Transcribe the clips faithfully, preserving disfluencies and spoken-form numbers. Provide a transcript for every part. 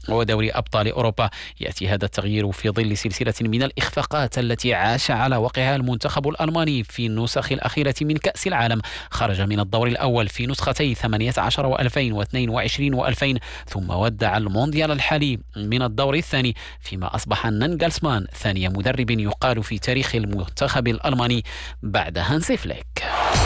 ودوري أبطال أوروبا. يأتي هذا التغيير في ظل سلسلة من الإخفاقات التي عاش على وقعها المنتخب الألماني في النسخ الأخيرة من كأس العالم. خرج من الدور الأول في نسختي ثمانية عشر وألفين واثنين وعشرين وألفين، ثم ودع المونديال الحالي من الدور الثاني، فيما أصبح نانجلسمان ثاني مدرب يقال في تاريخ المنتخب الألماني بعد هانسي فليك.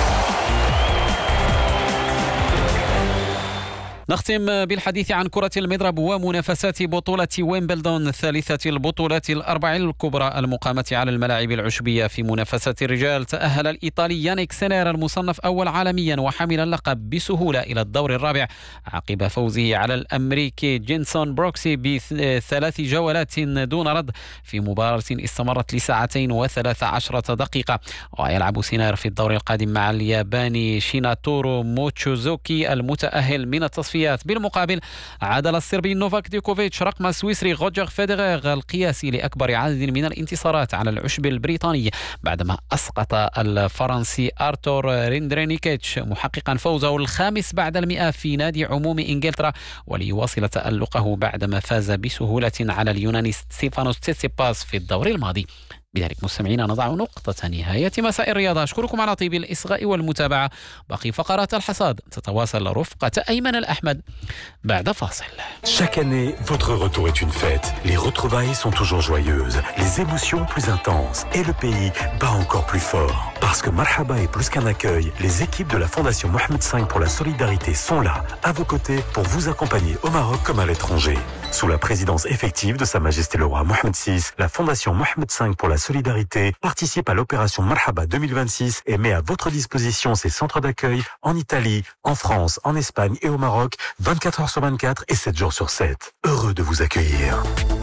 نختم بالحديث عن كرة المضرب ومنافسات بطولة ويمبلدون، ثالثة البطولات الأربع الكبرى المقامة على الملاعب العشبية. في منافسات الرجال تأهل الإيطالي يانيك سينير المصنف أول عالميا وحامل اللقب بسهولة إلى الدور الرابع عقب فوزه على الأمريكي جينسون بروكسي بثلاث جولات دون رد في مباراة استمرت لساعتين وثلاث عشرة دقيقة. ويلعب سينير في الدور القادم مع الياباني شيناتورو موتشوزوكي المتأهل من التصفيات. بالمقابل عادل الصربي نوفاك ديوكوفيتش رقم السويسري روجر فيدرر القياسي لأكبر عدد من الانتصارات على العشب البريطاني بعدما أسقط الفرنسي أرتور ريندرينيكيتش محققا فوزه الخامس بعد المئة في نادي عموم إنجلترا، وليواصل تألقه بعدما فاز بسهولة على اليوناني ستيفانوس تسيتسيباس في الدور الماضي. بذلك مستمعينا نضع نقطة نهاية مساء الرياضة. أشكركم على طيب الإصغاء والمتابعة. باقي فقرات الحصاد تتواصل رفقة أيمن الأحمد بعد فاصل. Chaque année, votre retour est une fête. Les retrouvailles sont toujours joyeuses, les émotions plus intenses et le pays bat encore plus fort. Parce que Marhaba est plus qu'un accueil, les équipes de la Fondation Mohamed cinq pour la solidarité sont là, à vos côtés, pour vous accompagner au Maroc comme à l'étranger. Sous la présidence effective de Sa Majesté le Roi Mohamed six, la Fondation Mohamed cinq pour la solidarité participe à l'opération Marhaba deux mille vingt-six et met à votre disposition ses centres d'accueil en Italie, en France, en Espagne et au Maroc, vingt-quatre heures sur vingt-quatre et sept jours sur sept. Heureux de vous accueillir.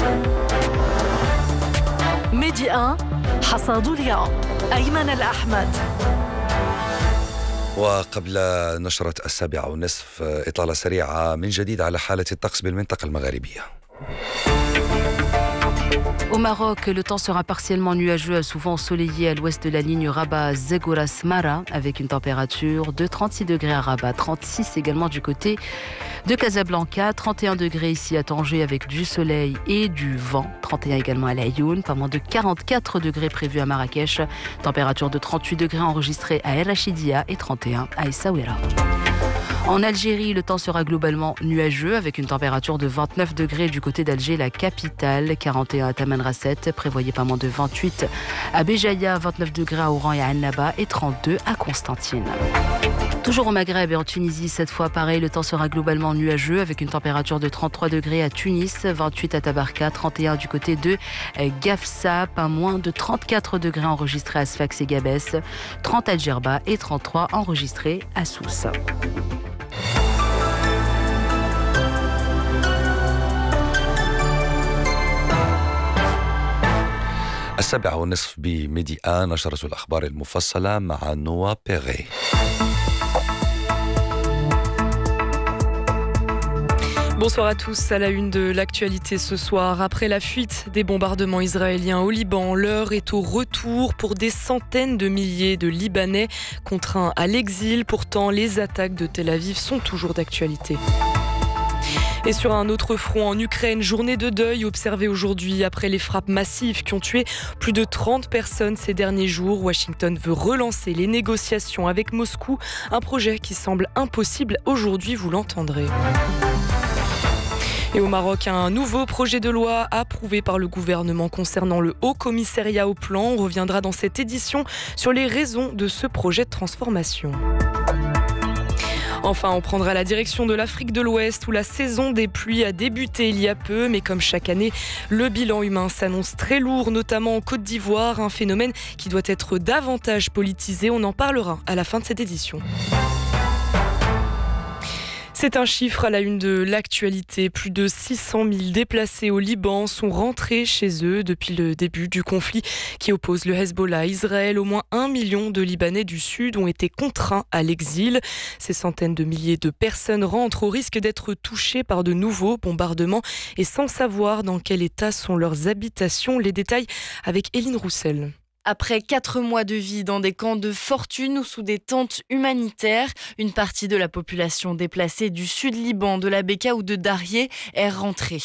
ميدي واحد حصاد اليوم أيمن الأحمد. وقبل نشرة السابعة والنصف إطلالة سريعة من جديد على حالة الطقس بالمنطقة المغاربية. Au Maroc, le temps sera partiellement nuageux, souvent ensoleillé à l'ouest de la ligne Rabat-Zegoras-Mara, avec une température de trente-six degrés à Rabat, trente-six également du côté de Casablanca, trente et un degrés ici à Tanger avec du soleil et du vent, trente et un également à l'Aïoun, pas moins de quarante-quatre degrés prévus à Marrakech, température de trente-huit degrés enregistrée à El Rachidia et trente et un à Essaouira. En Algérie, le temps sera globalement nuageux avec une température de vingt-neuf degrés du côté d'Alger, la capitale, quarante et un à Tamanrasset, prévoyez pas moins de vingt-huit à Béjaïa, vingt-neuf degrés à Oran et à Annaba et trente-deux à Constantine. Toujours au Maghreb et en Tunisie, cette fois pareil, le temps sera globalement nuageux avec une température de trente-trois degrés à Tunis, vingt-huit à Tabarka, trente et un du côté de Gafsa, pas moins de trente-quatre degrés enregistrés à Sfax et Gabès, trente à Djerba et trente-trois enregistrés à Sousse. السابعة والنصف بميدي آن نشرة الأخبار المفصلة مع نوا بيغي. Bonsoir à tous. À la une de l'actualité ce soir, après la fuite des bombardements israéliens au Liban, l'heure est au retour pour des centaines de milliers de Libanais contraints à l'exil. Pourtant, les attaques de Tel Aviv sont toujours d'actualité. Et sur un autre front en Ukraine, journée de deuil observée aujourd'hui après les frappes massives qui ont tué plus de trente personnes ces derniers jours. Washington veut relancer les négociations avec Moscou, un projet qui semble impossible aujourd'hui, vous l'entendrez. Et au Maroc, un nouveau projet de loi approuvé par le gouvernement concernant le Haut Commissariat au Plan. On reviendra dans cette édition sur les raisons de ce projet de transformation. Enfin, on prendra la direction de l'Afrique de l'Ouest où la saison des pluies a débuté il y a peu. Mais comme chaque année, le bilan humain s'annonce très lourd, notamment en Côte d'Ivoire. Un phénomène qui doit être davantage politisé. On en parlera à la fin de cette édition. C'est un chiffre à la une de l'actualité. Plus de six cent mille déplacés au Liban sont rentrés chez eux depuis le début du conflit qui oppose le Hezbollah à Israël. Au moins un million de Libanais du Sud ont été contraints à l'exil. Ces centaines de milliers de personnes rentrent au risque d'être touchées par de nouveaux bombardements et sans savoir dans quel état sont leurs habitations. Les détails avec Éline Roussel. Après quatre mois de vie dans des camps de fortune ou sous des tentes humanitaires, une partie de la population déplacée du sud Liban, de la Beka ou de Darrié est rentrée.